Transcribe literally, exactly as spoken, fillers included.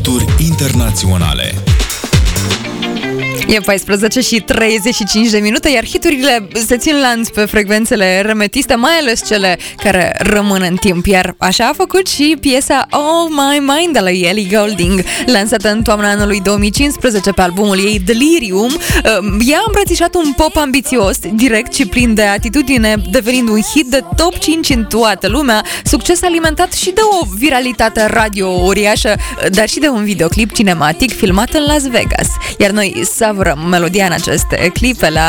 hituri internaționale. E paisprezece și treizeci și cinci de minute, iar hiturile se țin lanț pe frecvențele remetiste, mai ales cele care rămân în timp. Iar așa a făcut și piesa All My Mind de la Ellie Goulding, lansată în toamna anului două mii cincisprezece pe albumul ei Delirium. Ea a îmbrățișat un pop ambițios, direct și plin de atitudine, devenind un hit de top cinci în toată lumea, succes alimentat și de o viralitate radio uriașă, dar și de un videoclip cinematic filmat în Las Vegas. Iar noi savurăm melodia în aceste clipe la